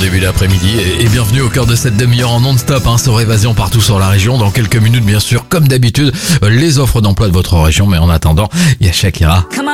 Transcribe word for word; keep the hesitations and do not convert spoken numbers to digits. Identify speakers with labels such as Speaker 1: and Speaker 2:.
Speaker 1: début d'après-midi et, et bienvenue au cœur de cette demi-heure en non-stop hein, sur Évasion partout sur la région. Dans quelques minutes, bien sûr, comme d'habitude, les offres d'emploi de votre région. Mais en attendant, il y a Shakira.